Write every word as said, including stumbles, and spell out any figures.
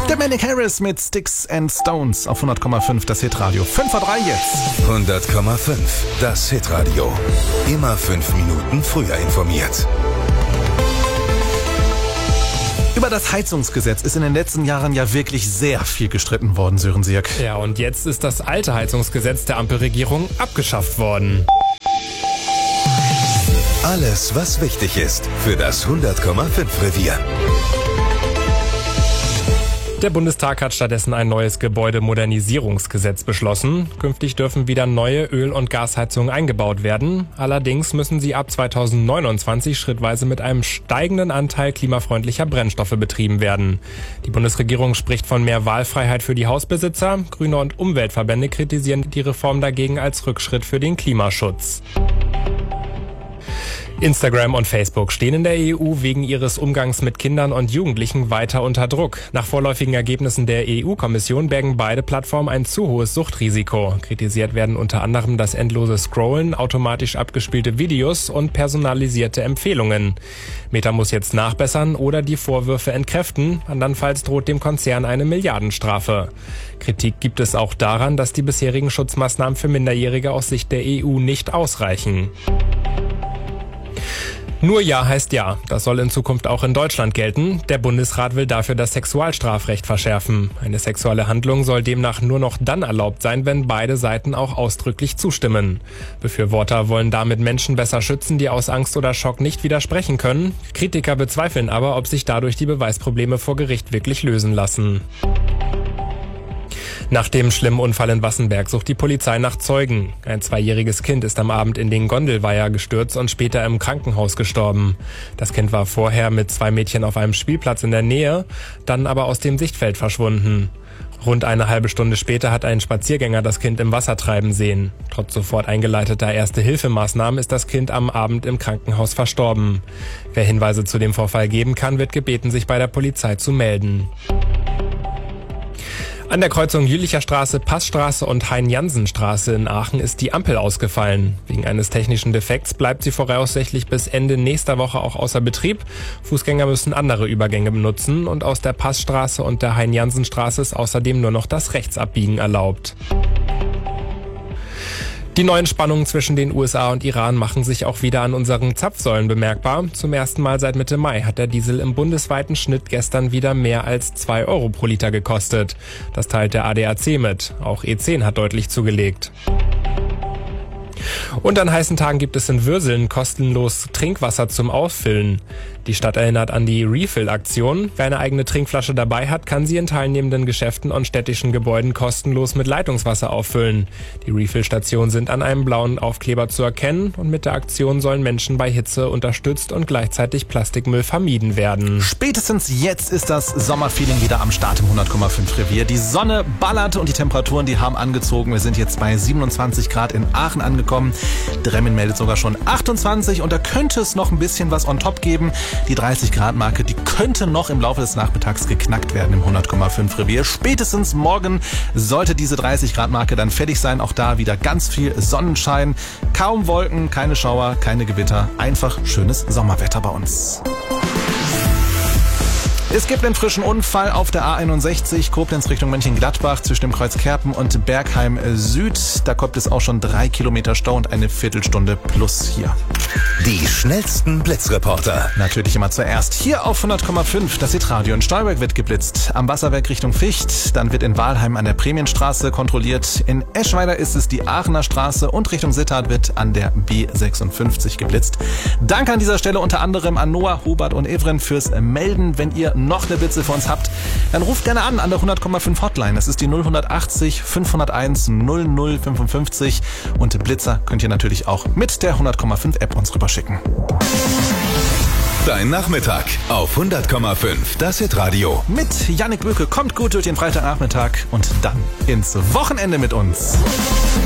Dominic Harris mit Sticks and Stones auf hundert Komma fünf, das Hitradio. fünf vor drei jetzt. hundert Komma fünf, das Hitradio. Immer fünf Minuten früher informiert. Über das Heizungsgesetz ist in den letzten Jahren ja wirklich sehr viel gestritten worden, Sören Sierk. Ja, und jetzt ist das alte Heizungsgesetz der Ampelregierung abgeschafft worden. Alles, was wichtig ist für das hundert Komma fünf Revier. Der Bundestag hat stattdessen ein neues Gebäudemodernisierungsgesetz beschlossen. Künftig dürfen wieder neue Öl- und Gasheizungen eingebaut werden. Allerdings müssen sie ab zweitausendneunundzwanzig schrittweise mit einem steigenden Anteil klimafreundlicher Brennstoffe betrieben werden. Die Bundesregierung spricht von mehr Wahlfreiheit für die Hausbesitzer. Grüne und Umweltverbände kritisieren die Reform dagegen als Rückschritt für den Klimaschutz. Instagram und Facebook stehen in der E U wegen ihres Umgangs mit Kindern und Jugendlichen weiter unter Druck. Nach vorläufigen Ergebnissen der E U-Kommission bergen beide Plattformen ein zu hohes Suchtrisiko. Kritisiert werden unter anderem das endlose Scrollen, automatisch abgespielte Videos und personalisierte Empfehlungen. Meta muss jetzt nachbessern oder die Vorwürfe entkräften. Andernfalls droht dem Konzern eine Milliardenstrafe. Kritik gibt es auch daran, dass die bisherigen Schutzmaßnahmen für Minderjährige aus Sicht der E U nicht ausreichen. Nur Ja heißt Ja. Das soll in Zukunft auch in Deutschland gelten. Der Bundesrat will dafür das Sexualstrafrecht verschärfen. Eine sexuelle Handlung soll demnach nur noch dann erlaubt sein, wenn beide Seiten auch ausdrücklich zustimmen. Befürworter wollen damit Menschen besser schützen, die aus Angst oder Schock nicht widersprechen können. Kritiker bezweifeln aber, ob sich dadurch die Beweisprobleme vor Gericht wirklich lösen lassen. Nach dem schlimmen Unfall in Wassenberg sucht die Polizei nach Zeugen. Ein zweijähriges Kind ist am Abend in den Gondelweiher gestürzt und später im Krankenhaus gestorben. Das Kind war vorher mit zwei Mädchen auf einem Spielplatz in der Nähe, dann aber aus dem Sichtfeld verschwunden. Rund eine halbe Stunde später hat ein Spaziergänger das Kind im Wasser treiben sehen. Trotz sofort eingeleiteter Erste-Hilfemaßnahmen ist das Kind am Abend im Krankenhaus verstorben. Wer Hinweise zu dem Vorfall geben kann, wird gebeten, sich bei der Polizei zu melden. An der Kreuzung Jülicher Straße, Passstraße und Hein-Jansen-Straße in Aachen ist die Ampel ausgefallen. Wegen eines technischen Defekts bleibt sie voraussichtlich bis Ende nächster Woche auch außer Betrieb. Fußgänger müssen andere Übergänge benutzen und aus der Passstraße und der Hein-Jansen-Straße ist außerdem nur noch das Rechtsabbiegen erlaubt. Die neuen Spannungen zwischen den U S A und Iran machen sich auch wieder an unseren Zapfsäulen bemerkbar. Zum ersten Mal seit Mitte Mai hat der Diesel im bundesweiten Schnitt gestern wieder mehr als zwei Euro pro Liter gekostet. Das teilt der A D A C mit. Auch E zehn hat deutlich zugelegt. Und an heißen Tagen gibt es in Würseln kostenlos Trinkwasser zum Auffüllen. Die Stadt erinnert an die Refill-Aktion. Wer eine eigene Trinkflasche dabei hat, kann sie in teilnehmenden Geschäften und städtischen Gebäuden kostenlos mit Leitungswasser auffüllen. Die Refill-Stationen sind an einem blauen Aufkleber zu erkennen und mit der Aktion sollen Menschen bei Hitze unterstützt und gleichzeitig Plastikmüll vermieden werden. Spätestens jetzt ist das Sommerfeeling wieder am Start im hundert Komma fünf Revier. Die Sonne ballert und die Temperaturen, die haben angezogen. Wir sind jetzt bei siebenundzwanzig Grad in Aachen angekommen. Dremmen meldet sogar schon achtundzwanzig und da könnte es noch ein bisschen was on top geben. Die dreißig Grad Marke, die könnte noch im Laufe des Nachmittags geknackt werden im hundert Komma fünf Revier. Spätestens morgen sollte diese dreißig Grad Marke dann fertig sein. Auch da wieder ganz viel Sonnenschein. Kaum Wolken, keine Schauer, keine Gewitter. Einfach schönes Sommerwetter bei uns. Es gibt einen frischen Unfall auf der A einundsechzig, Koblenz Richtung Mönchengladbach zwischen dem Kreuz Kerpen und Bergheim Süd. Da kommt es auch schon drei Kilometer Stau und eine Viertelstunde plus hier. Die schnellsten Blitzreporter. Natürlich immer zuerst hier auf hundert Komma fünf. Das Hitradio in Stolberg wird geblitzt. Am Wasserwerk Richtung Ficht. Dann wird in Wahlheim an der Prämienstraße kontrolliert. In Eschweiler ist es die Aachener Straße und Richtung Sittard wird an der B sechsundfünfzig geblitzt. Danke an dieser Stelle unter anderem an Noah, Hubert und Evren fürs Melden. Wenn ihr noch eine Blitze für uns habt, dann ruft gerne an an der hundert Komma fünf Hotline. Das ist die null achtzig fünfhunderteins null null fünfundfünfzig und Blitzer könnt ihr natürlich auch mit der hundert Komma fünf App uns rüberschicken. Dein Nachmittag auf hundert Komma fünf, das Hitradio. Mit Jannik Böke kommt gut durch den Freitagnachmittag und dann ins Wochenende mit uns.